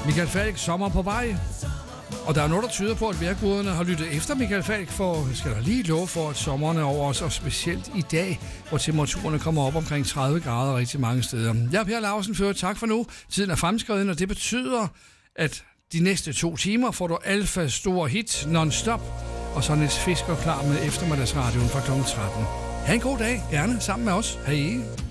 Michael Falk, sommer på vej. Og der er noget, der tyder på, at vejrguderne har lyttet efter Michael Falk, for skal der lige love for, at sommeren er over os, og specielt i dag, hvor temperaturerne kommer op omkring 30 grader rigtig mange steder. Jeg er Per Lausen, fører tak for nu. Tiden er fremskreden, og det betyder, at de næste 2 timer får du Alfa store hit non-stop, og så Niels Fisker klar med eftermiddagsradioen fra kl. 13. Ha' en god dag, gerne sammen med os. Hej.